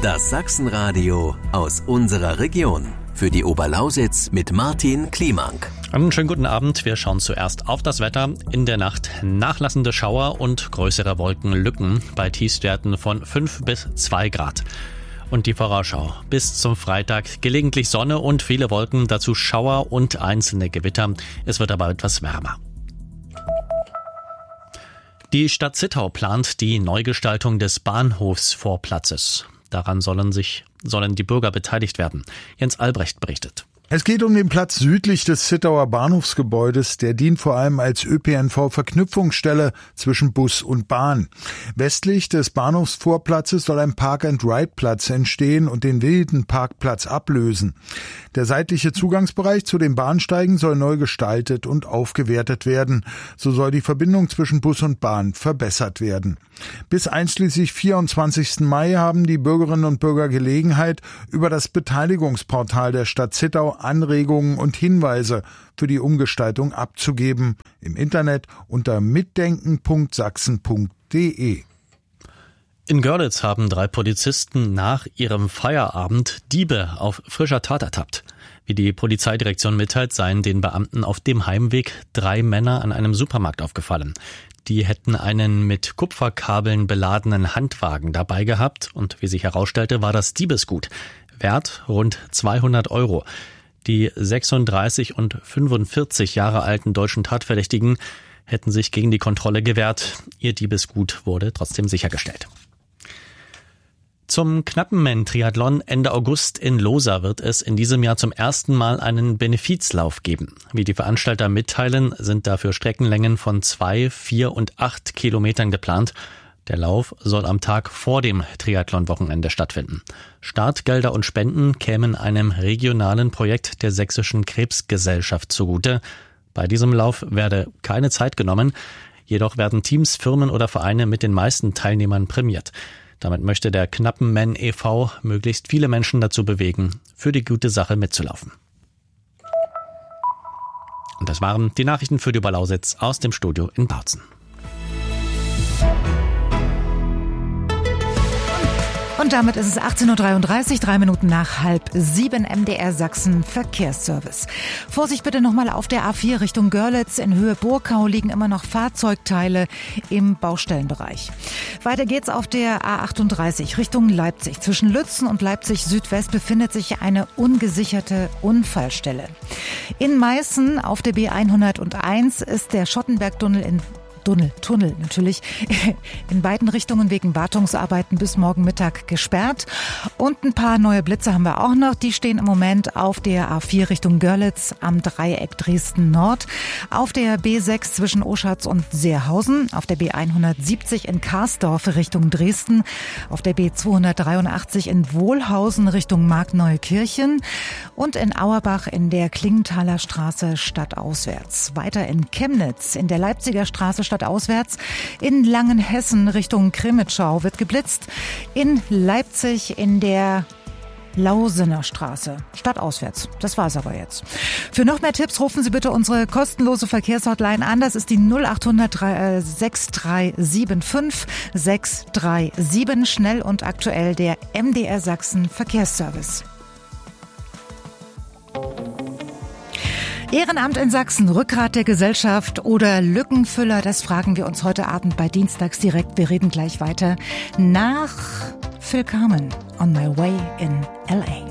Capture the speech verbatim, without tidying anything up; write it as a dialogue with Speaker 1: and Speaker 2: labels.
Speaker 1: Das Sachsenradio aus unserer Region. Für die Oberlausitz mit Martin Kliemank.
Speaker 2: Einen schönen guten Abend. Wir schauen zuerst auf das Wetter. In der Nacht nachlassende Schauer und größere Wolkenlücken bei Tiefstwerten von fünf bis zwei Grad. Und die Vorausschau. Bis zum Freitag gelegentlich Sonne und viele Wolken, dazu Schauer und einzelne Gewitter. Es wird aber etwas wärmer. Die Stadt Zittau plant die Neugestaltung des Bahnhofsvorplatzes. Daran sollen sich, sollen die Bürger beteiligt werden. Jens Albrecht berichtet.
Speaker 3: Es geht um den Platz südlich des Zittauer Bahnhofsgebäudes. Der dient vor allem als Ö P N V-Verknüpfungsstelle zwischen Bus und Bahn. Westlich des Bahnhofsvorplatzes soll ein Park-and-Ride-Platz entstehen und den wilden Parkplatz ablösen. Der seitliche Zugangsbereich zu den Bahnsteigen soll neu gestaltet und aufgewertet werden. So soll die Verbindung zwischen Bus und Bahn verbessert werden. Bis einschließlich vierundzwanzigsten Mai haben die Bürgerinnen und Bürger Gelegenheit, über das Beteiligungsportal der Stadt Zittau Anregungen und Hinweise für die Umgestaltung abzugeben. Im Internet unter mitdenken punkt sachsen punkt de.
Speaker 2: In Görlitz haben drei Polizisten nach ihrem Feierabend Diebe auf frischer Tat ertappt. Wie die Polizeidirektion mitteilt, seien den Beamten auf dem Heimweg drei Männer an einem Supermarkt aufgefallen. Die hätten einen mit Kupferkabeln beladenen Handwagen dabei gehabt und wie sich herausstellte, war das Diebesgut. Wert rund zweihundert Euro. Die sechsunddreißig und fünfundvierzig Jahre alten deutschen Tatverdächtigen hätten sich gegen die Kontrolle gewehrt. Ihr Diebesgut wurde trotzdem sichergestellt. Zum Knappenmann-Triathlon Ende August in Losa wird es in diesem Jahr zum ersten Mal einen Benefizlauf geben. Wie die Veranstalter mitteilen, sind dafür Streckenlängen von zwei, vier und acht Kilometern geplant. Der Lauf soll am Tag vor dem Triathlon-Wochenende stattfinden. Startgelder und Spenden kämen einem regionalen Projekt der Sächsischen Krebsgesellschaft zugute. Bei diesem Lauf werde keine Zeit genommen, jedoch werden Teams, Firmen oder Vereine mit den meisten Teilnehmern prämiert. Damit möchte der Knappenmann e V möglichst viele Menschen dazu bewegen, für die gute Sache mitzulaufen. Und das waren die Nachrichten für die Oberlausitz aus dem Studio in Bautzen.
Speaker 4: Und damit ist es achtzehn Uhr dreiunddreißig, drei Minuten nach halb sieben, M D R Sachsen Verkehrsservice. Vorsicht bitte nochmal auf der A vier Richtung Görlitz. In Höhe Burkau liegen immer noch Fahrzeugteile im Baustellenbereich. Weiter geht's auf der A achtunddreißig Richtung Leipzig. Zwischen Lützen und Leipzig Südwest befindet sich eine ungesicherte Unfallstelle. In Meißen auf der B hunderteins ist der Schottenbergtunnel in Tunnel, Tunnel natürlich, in beiden Richtungen wegen Wartungsarbeiten bis morgen Mittag gesperrt. Und ein paar neue Blitze haben wir auch noch. Die stehen im Moment auf der A vier Richtung Görlitz am Dreieck Dresden Nord, auf der B sechs zwischen Oschatz und Seerhausen, auf der B hundertsiebzig in Karsdorf Richtung Dresden, auf der B zweihundertdreiundachtzig in Wohlhausen Richtung Markneukirchen und in Auerbach in der Klingenthaler Straße stadtauswärts. Weiter in Chemnitz in der Leipziger Straße stadtauswärts. In Langenhessen Richtung Krimitschau wird geblitzt. In Leipzig in der Lausener Straße stadtauswärts. Das war's aber jetzt. Für noch mehr Tipps rufen Sie bitte unsere kostenlose Verkehrshotline an. Das ist die null achthundert sechs drei sieben fünf sechs drei sieben. Schnell und aktuell der M D R Sachsen Verkehrsservice. Ehrenamt in Sachsen, Rückgrat der Gesellschaft oder Lückenfüller, das fragen wir uns heute Abend bei Dienstags direkt. Wir reden gleich weiter nach Phil Carmen, On My Way in L A.